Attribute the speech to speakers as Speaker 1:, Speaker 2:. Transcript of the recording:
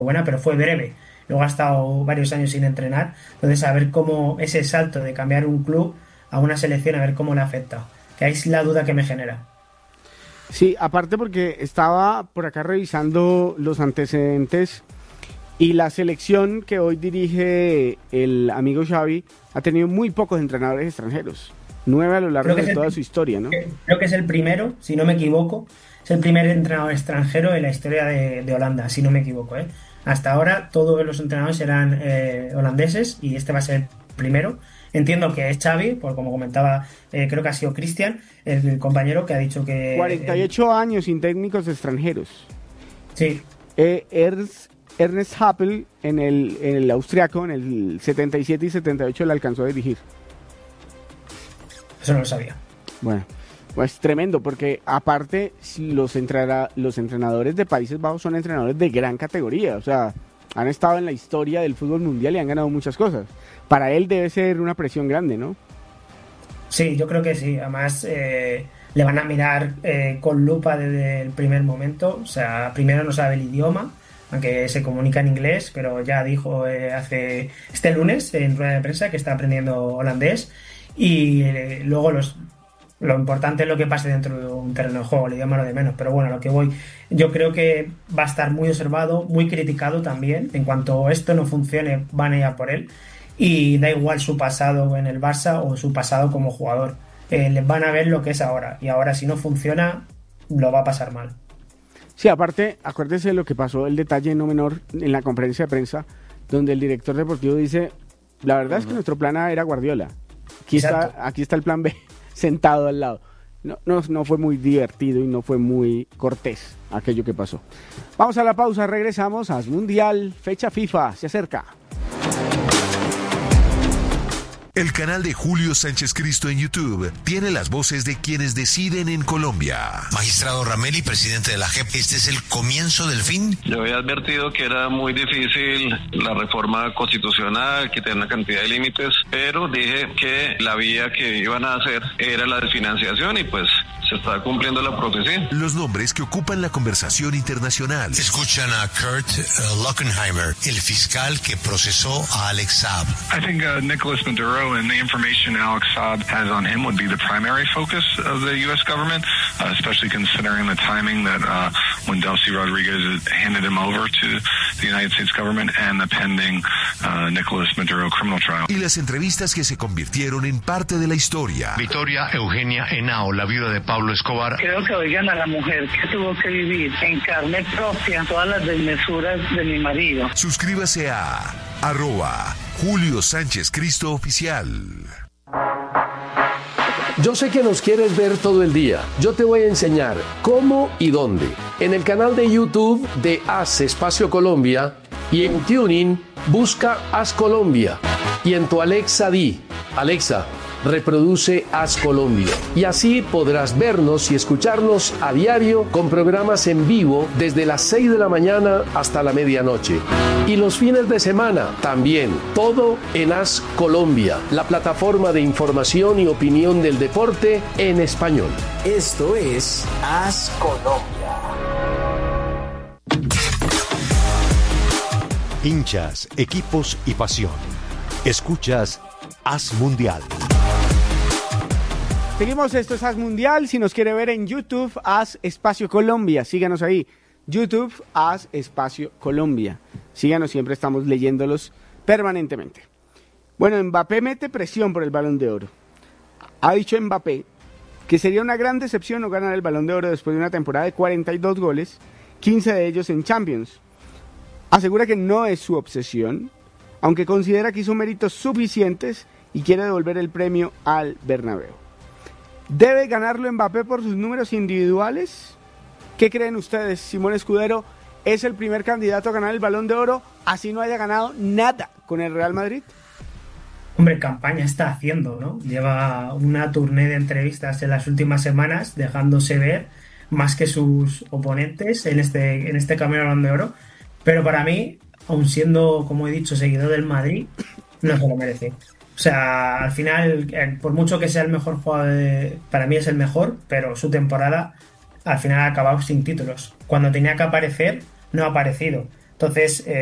Speaker 1: buena, pero fue breve. Luego ha estado varios años sin entrenar. Entonces, a ver cómo ese salto de cambiar un club a una selección, a ver cómo le afecta. Que ahí es la duda que me genera.
Speaker 2: Sí, aparte porque estaba por acá revisando los antecedentes y la selección que hoy dirige el amigo Xavi ha tenido muy pocos entrenadores extranjeros. 9 a lo largo de toda su historia, ¿no?
Speaker 1: Creo que es el primero, si no me equivoco. Es el primer entrenador extranjero en la historia de Holanda, si no me equivoco, ¿eh? Hasta ahora todos los entrenadores eran holandeses y este va a ser el primero. Entiendo que es Xavi, por como comentaba, creo que ha sido Christian, el compañero que ha dicho que...
Speaker 2: 48 años sin técnicos extranjeros.
Speaker 1: Sí.
Speaker 2: Ernest Happel en el austriaco en el 77 y 78 le alcanzó a dirigir.
Speaker 1: Eso no lo sabía.
Speaker 2: Bueno, pues tremendo, porque aparte los entrenadores de Países Bajos son entrenadores de gran categoría, o sea, han estado en la historia del fútbol mundial y han ganado muchas cosas. Para él debe ser una presión grande, ¿no?
Speaker 1: Sí, yo creo que sí. Además, le van a mirar con lupa desde el primer momento. O sea, primero no sabe el idioma, aunque se comunica en inglés, pero ya dijo hace este lunes en rueda de prensa que está aprendiendo holandés. Y luego lo importante es lo que pase dentro de un terreno de juego, el idioma lo de menos, pero bueno, a lo que voy, yo creo que va a estar muy observado, muy criticado también. En cuanto esto no funcione, van a ir a por él, y da igual su pasado en el Barça o su pasado como jugador. Les van a ver lo que es ahora, y ahora si no funciona, lo va a pasar mal.
Speaker 2: Sí, aparte, acuérdese de lo que pasó, el detalle no menor en la conferencia de prensa, donde el director deportivo dice, la verdad es que nuestro plan A era Guardiola. Aquí está el plan B sentado al lado. No fue muy divertido y no fue muy cortés aquello que pasó. Vamos a la pausa, regresamos. AS Mundial, fecha FIFA, se acerca.
Speaker 3: El canal de Julio Sánchez Cristo en YouTube tiene las voces de quienes deciden en Colombia.
Speaker 4: Magistrado Rameli, presidente de la JEP, ¿este es el comienzo del fin?
Speaker 5: Yo había advertido que era muy difícil la reforma constitucional, que tenía una cantidad de límites, pero dije que la vía que iban a hacer era la desfinanciación y pues se está cumpliendo la profecía.
Speaker 3: Los nombres que ocupan la conversación internacional.
Speaker 4: Escuchan a Kurt Lockenheimer, el fiscal que procesó a Alex Saab.
Speaker 6: I think Nicolas Maduro and the information Alex Saab has on him would be the primary focus of the U.S. government, especially considering the timing that when Delcy Rodriguez handed him over to the United States government and the pending Nicolas Maduro criminal trial.
Speaker 3: Y las entrevistas que se convirtieron en parte de la historia.
Speaker 4: Victoria Eugenia Henao, la viuda de Pablo Escobar.
Speaker 7: Creo que oigan a la mujer que tuvo que vivir en carne propia todas las desmesuras de mi marido.
Speaker 3: Suscríbase a @Julio Sánchez Cristo Oficial.
Speaker 8: Yo sé que nos quieres ver todo el día. Yo te voy a enseñar cómo y dónde. En el canal de YouTube de AS Espacio Colombia y en TuneIn busca AS Colombia. Y en tu Alexa di, Alexa, reproduce AS Colombia. Y así podrás vernos y escucharnos a diario con programas en vivo desde las 6 de la mañana hasta la medianoche. Y los fines de semana también, todo en AS Colombia, la plataforma de información y opinión del deporte en español.
Speaker 9: Esto es AS Colombia.
Speaker 10: Hinchas, equipos y pasión. Escuchas AS Mundial.
Speaker 2: Seguimos, esto es AS Mundial. Si nos quiere ver en YouTube, AS Espacio Colombia. Síganos ahí. YouTube, AS Espacio Colombia. Síganos, siempre estamos leyéndolos permanentemente. Bueno, Mbappé mete presión por el Balón de Oro. Ha dicho Mbappé que sería una gran decepción no ganar el Balón de Oro después de una temporada de 42 goles, 15 de ellos en Champions. Asegura que no es su obsesión, aunque considera que hizo méritos suficientes y quiere devolver el premio al Bernabéu. ¿Debe ganarlo Mbappé por sus números individuales? ¿Qué creen ustedes? Simón Escudero, ¿es el primer candidato a ganar el Balón de Oro, así no haya ganado nada con el Real Madrid?
Speaker 1: Hombre, campaña está haciendo, ¿no? Lleva una tournée de entrevistas en las últimas semanas, dejándose ver más que sus oponentes en este camino al Balón de Oro. Pero para mí, aun siendo, como he dicho, seguidor del Madrid, no se lo merece. O sea, al final, por mucho que sea el mejor jugador, para mí es el mejor, pero su temporada al final ha acabado sin títulos. Cuando tenía que aparecer, no ha aparecido. Entonces,